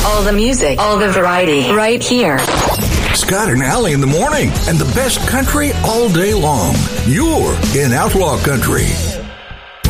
All the music, all the variety, right here. Scott and Allie in the morning, and the best country all day long. You're in Outlaw Country.